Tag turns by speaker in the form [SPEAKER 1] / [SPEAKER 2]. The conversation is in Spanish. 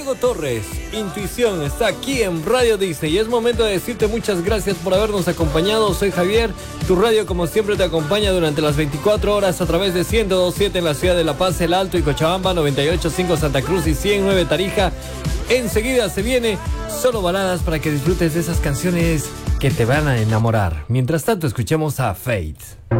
[SPEAKER 1] Diego Torres, Intuición, está aquí en Radio Disney y es momento de decirte muchas gracias por habernos acompañado. Soy Javier, tu radio como siempre te acompaña durante las 24 horas a través de 102.7 en la ciudad de La Paz, El Alto y Cochabamba, 98.5 Santa Cruz y 109 Tarija. Enseguida se viene solo baladas para que disfrutes de esas canciones que te van a enamorar. Mientras tanto escuchemos a Fate.